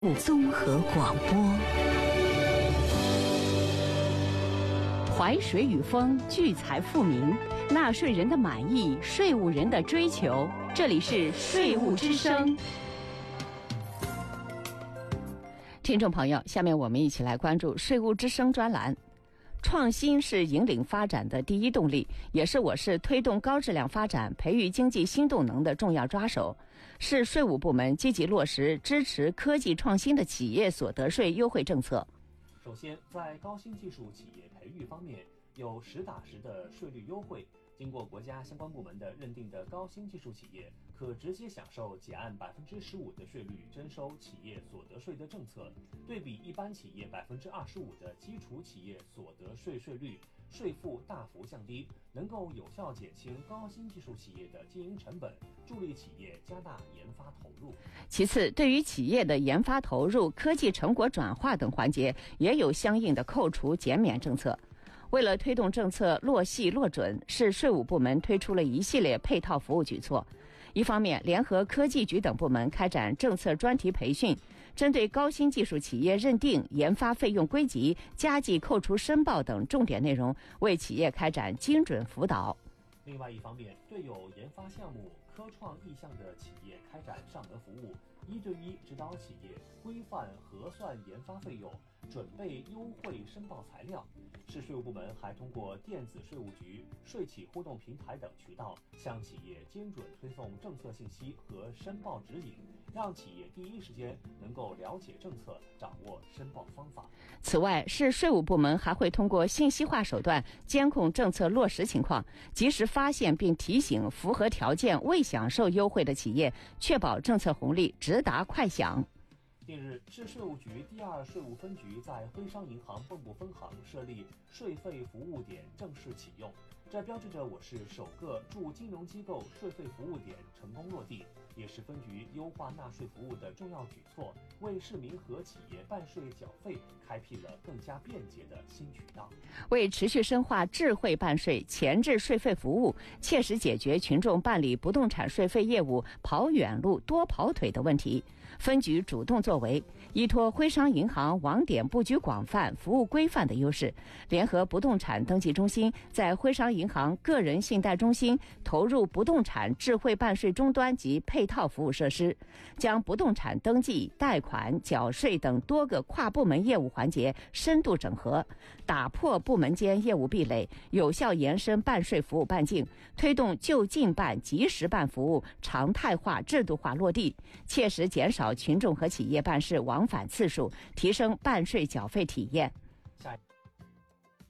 综合广播。淮水与丰，聚财富民，纳税人的满意，税务人的追求。这里是税务之声。听众朋友，下面我们一起来关注税务之声专栏。创新是引领发展的第一动力，也是我市推动高质量发展、培育经济新动能的重要抓手，是税务部门积极落实支持科技创新的企业所得税优惠政策。 首先，在高新技术企业培育方面，有实打实的税率优惠。经过国家相关部门的认定的高新技术企业，可直接享受减按15%的税率征收企业所得税的政策，对比一般企业25%的基础企业所得税税率，税负大幅降低，能够有效减轻高新技术企业的经营成本，助力企业加大研发投入。 其次，对于企业的研发投入、科技成果转化等环节，也有相应的扣除减免政策。为了推动政策落细落准，市税务部门推出了一系列配套服务举措。一方面，联合科技局等部门开展政策专题培训，针对高新技术企业认定、研发费用归集、加计扣除申报等重点内容，为企业开展精准辅导。 另外一方面，对有研发项目、科创意向的企业开展上门服务，1对1指导企业规范核算研发费用，准备优惠申报材料。市税务部门还通过电子税务局、税企互动平台等渠道，向企业精准推送政策信息和申报指引，让企业第一时间能够了解政策，掌握申报方法。 此外，市税务部门还会通过信息化手段监控政策落实情况，及时发现并提醒符合条件未享受优惠的企业，确保政策红利直达快享。 近日，市税务局第2税务分局在徽商银行蚌埠分行设立税费服务点正式启用，这标志着我市首个驻金融机构税费服务点成功落地，也是分局优化纳税服务的重要举措，为市民和企业办税缴费开辟了更加便捷的新渠道。 为持续深化智慧办税、前置税费服务，切实解决群众办理不动产税费业务跑远路、多跑腿的问题，分局主动作为，依托徽商银行网点布局广泛、服务规范的优势，联合不动产登记中心在徽商银行个人信贷中心投入不动产智慧办税终端及配套服务设施，将不动产登记、贷款、缴税等多个跨部门业务环节深度整合，打破部门间业务壁垒，有效延伸办税服务半径，推动就近办、及时办服务常态化、制度化落地，切实减少群众和企业办事往返次数，提升办税缴费体验。 下一